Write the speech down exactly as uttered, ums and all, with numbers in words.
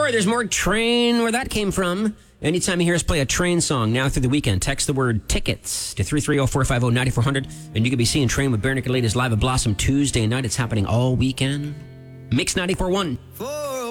more. There's more Train where that came from. Anytime you hear us play a Train song now through the weekend, text the word tickets to three three zero, four five zero, nine four zero zero, and you could be seeing Train with Bare Naked Ladies live at Blossom Tuesday night. It's happening all weekend. Mix ninety-four point one.